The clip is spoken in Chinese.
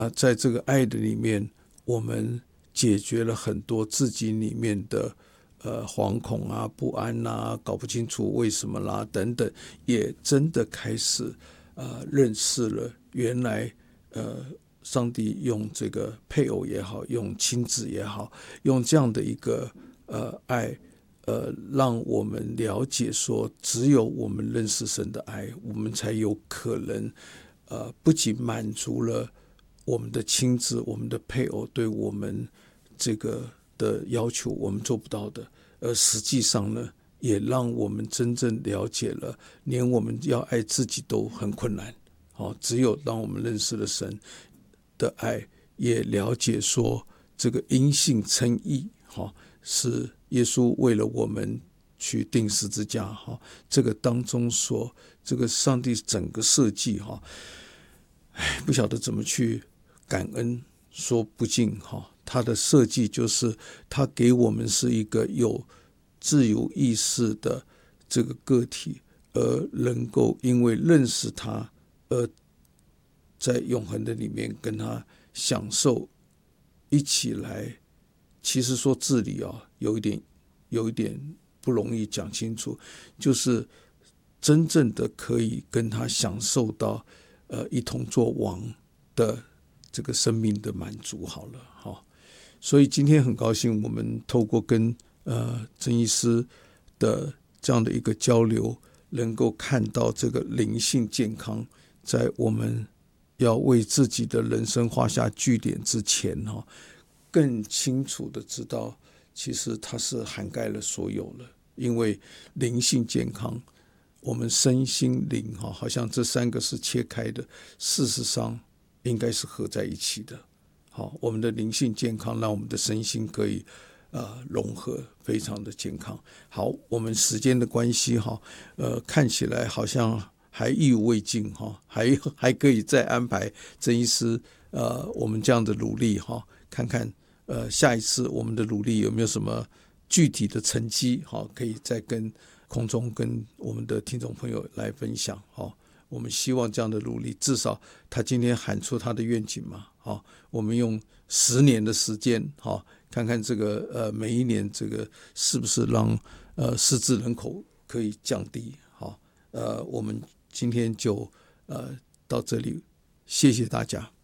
在这个爱的里面，我们解决了很多自己里面的惶恐啊、不安啊、搞不清楚为什么啦等等，也真的开始认识了原来上帝用这个配偶也好，用亲子也好，用这样的一个爱，让我们了解说，只有我们认识神的爱，我们才有可能不仅满足了我们的亲子、我们的配偶对我们这个的要求，我们做不到的，而实际上呢，也让我们真正了解了，连我们要爱自己都很困难。只有让我们认识了神的爱，也了解说这个因信称义是耶稣为了我们去钉十字架，这个当中说这个上帝整个设计，不晓得怎么去感恩说不尽。他的设计就是他给我们是一个有自由意识的这个个体，而能够因为认识他而在永恒的里面跟他享受一起来。其实说治理有一点不容易讲清楚，就是真正的可以跟他享受到一同做王的这个生命的满足好了。所以今天很高兴我们透过跟曾医师的这样的一个交流，能够看到这个灵性健康在我们要为自己的人生画下句点之前，更清楚的知道其实它是涵盖了所有了。因为灵性健康，我们身心灵好像这三个是切开的，事实上应该是合在一起的。我们的灵性健康让我们的身心可以融合，非常的健康。好，我们时间的关系看起来好像还意犹未尽，还可以再安排曾医师我们这样的努力，看看下一次我们的努力有没有什么具体的成绩，可以再跟空中跟我们的听众朋友来分享。我们希望这样的努力，至少他今天喊出他的愿景嘛，我们用10年的时间，看看这个每一年这个是不是让失智人口可以降低。我们今天就到这里，谢谢大家。